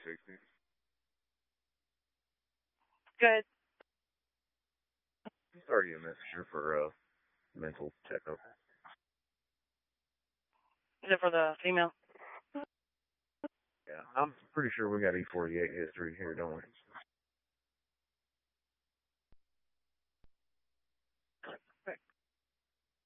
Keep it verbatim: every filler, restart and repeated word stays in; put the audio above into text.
sixty. Good. He's already a messenger for uh mental checkup. Is it for the female? Yeah, I'm pretty sure we got E forty-eight history here, don't we?